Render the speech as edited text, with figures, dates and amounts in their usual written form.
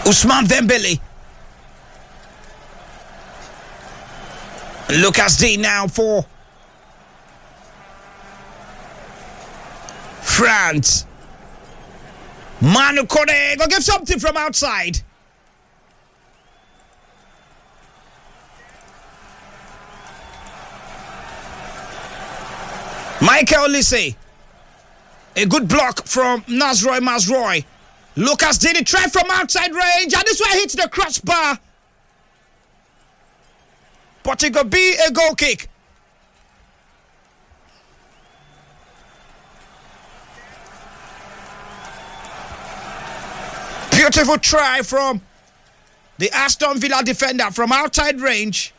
Ousmane Dembele. Lucas Digne now for France. Manu Kone go give something from outside. Michael Olise. A good block from Nazroy Mazroy. Lucas Digne try from outside range, and this one hits the crossbar. But it could be a goal kick. Beautiful try from the Aston Villa defender from outside range.